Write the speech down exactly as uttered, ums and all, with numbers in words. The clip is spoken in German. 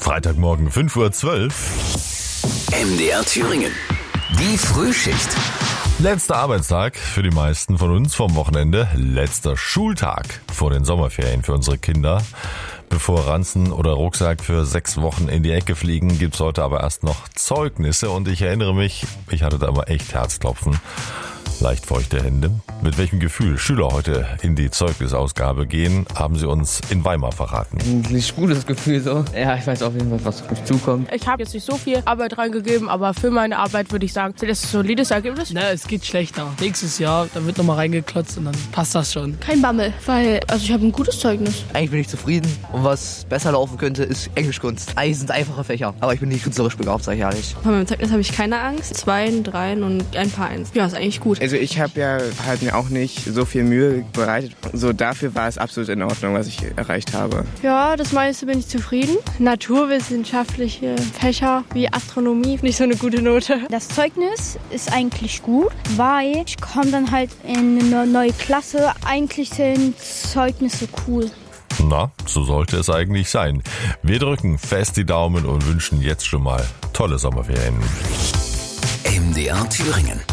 Freitagmorgen fünf Uhr zwölf. M D R Thüringen. Die Frühschicht. Letzter Arbeitstag für die meisten von uns vom Wochenende. Letzter Schultag vor den Sommerferien für unsere Kinder. Bevor Ranzen oder Rucksack für sechs Wochen in die Ecke fliegen, gibt's heute aber erst noch Zeugnisse. Und ich erinnere mich, ich hatte da immer echt Herzklopfen. Leicht feuchte Hände. Mit welchem Gefühl Schüler heute in die Zeugnisausgabe gehen, haben sie uns in Weimar verraten. Ein gutes Gefühl so. Ja, ich weiß auf jeden Fall, was auf mich zukommt. Ich habe jetzt nicht so viel Arbeit reingegeben, aber für meine Arbeit würde ich sagen, das ist ein solides Ergebnis. Na, es geht schlechter. Nächstes Jahr, da wird nochmal reingeklotzt und dann passt das schon. Kein Bammel, weil also ich habe ein gutes Zeugnis. Eigentlich bin ich zufrieden. Und was besser laufen könnte, ist Englischkunst. Eigentlich sind einfache Fächer, aber ich bin nicht künstlerisch begabt, sag ich ehrlich. Bei meinem Zeugnis habe ich keine Angst. Zweien, dreien und ein paar Eins. Ja, ist eigentlich gut. Also ich habe ja halt mir auch nicht so viel Mühe bereitet. So dafür war es absolut in Ordnung, was ich erreicht habe. Ja, das meiste bin ich zufrieden. Naturwissenschaftliche Fächer wie Astronomie, nicht so eine gute Note. Das Zeugnis ist eigentlich gut, weil ich komme dann halt in eine neue Klasse. Eigentlich sind Zeugnisse cool. Na, so sollte es eigentlich sein. Wir drücken fest die Daumen und wünschen jetzt schon mal tolle Sommerferien. M D R Thüringen.